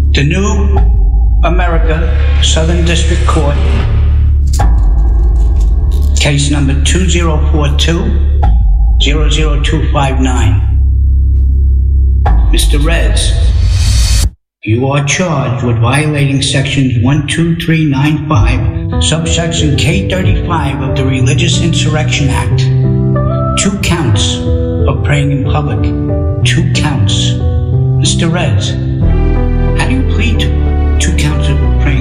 The New America Southern District Court, case number 2042-00259. Mr. Rez, you are charged with violating sections 12395, subsection K35 of the Religious Insurrection Act. 2 counts of praying in public. 2 counts. Mr. Rez, how do you plead to 2 counts of praying